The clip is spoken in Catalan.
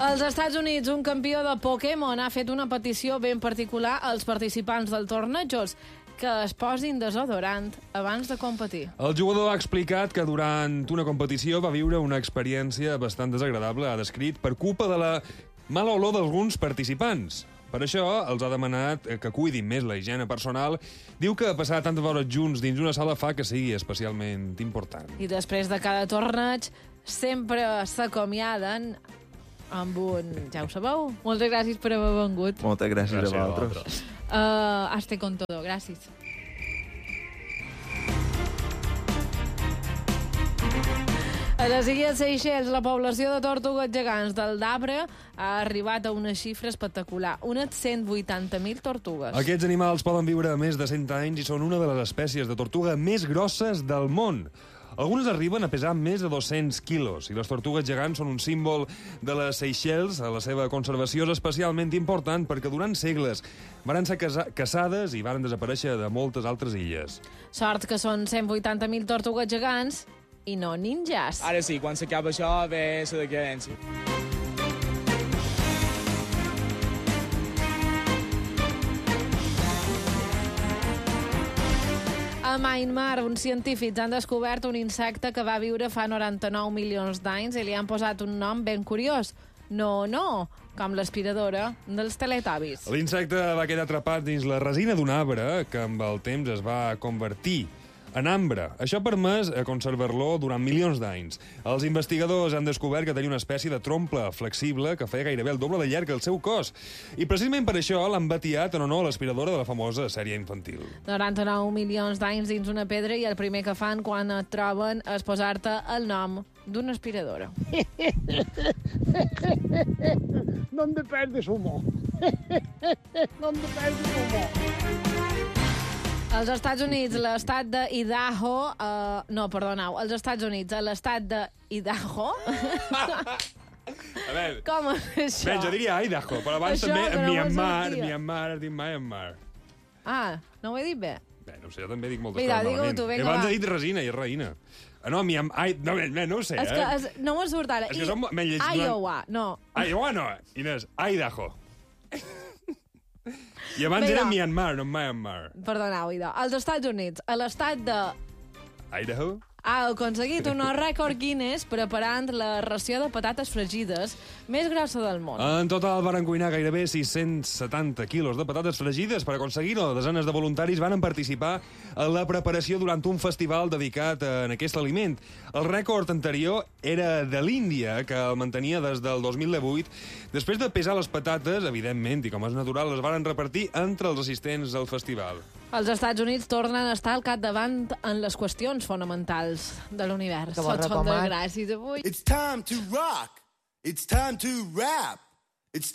Als Estats Units, un campió de Pokémon ha fet una petició ben particular als participants del tornejos que es posin desodorant abans de competir. El jugador ha explicat que durant una competició va viure una experiència bastant desagradable, ha descrit, per culpa de la mala olor d'alguns participants. Per això els ha demanat que cuidin més la higiene personal. Diu que passar tantes hores junts dins una sala fa que sigui especialment important. I després de cada torneig sempre s'acomiaden amb un... Ja ho sabeu? Moltes gràcies per haver vengut. Moltes gràcies a vosaltres. Hazte con todo. Gràcies. A les Illes Seychelles, la població de tortugues gegants del Dabre ha arribat a una xifra espectacular, unes 180.000 tortugues. Aquests animals poden viure més de 100 anys i són una de les espècies de tortuga més grosses del món. Algunes arriben a pesar més de 200 quilos i les tortugues gegants són un símbol de les Seychelles. La seva conservació és especialment important perquè durant segles varen ser caçades i varen desaparèixer de moltes altres illes. Sort que són 180.000 tortugues gegants i no ninjas. Ara sí, quan s'acaba això, ve la decadència. A Myanmar, uns científics han descobert un insecte que va viure fa 99 milions d'anys i li han posat un nom ben curiós. No, com l'aspiradora dels Teletubbies. L'insecte va quedar atrapat dins la resina d'un arbre que amb el temps es va convertir en ambre. Això ha permès conservar-lo durant milions d'anys. Els investigadors han descobert que tenia una espècie de trompa flexible que feia gairebé el doble de llarg que el seu cos. I precisament per això l'han batiat en honor a l'aspiradora de la famosa sèrie infantil. 99 milions d'anys dins una pedra i el primer que fan quan et troben és posar-te el nom d'una aspiradora. Non te perdes humor. Non te perdes humor. Als Estats Units, l'estat d'Idaho... als Estats Units, a l'estat d'Idaho... A veure... Com és això? Bé, jo diria Idaho, però abans això, també Myanmar has dit Myanmar. Ah, no ho he dit bé? Bé, no ho sé, jo també dic moltes Mira, coses digue-ho malament. tu, vinga, abans va. he dit resina i és reina. No, no ho sé, És que no m'ho surt ara. És que som... Iowa, no. Iowa no, Inés, Idaho. I abans era Myanmar, no Myanmar. Perdoneu, Ida. Als Estats Units, a l'estat de... Idaho? Ha aconseguit un rècord Guinness preparant la ració de patates fregides més grossa del món. En total varen cuinar gairebé 670 quilos de patates fregides. Per aconseguir-ho, desenes de voluntaris van participar en la preparació durant un festival dedicat a aquest aliment. El rècord anterior era de l'Índia, que el mantenia des del 2018. Després de pesar les patates, evidentment, i com és natural, les varen repartir entre els assistents al festival. Els Estats Units tornen a estar al capdavant en les qüestions fonamentals de l'univers. Que bo, Tots són de Mac. gràcies avui. It's time to rock. It's time to rap.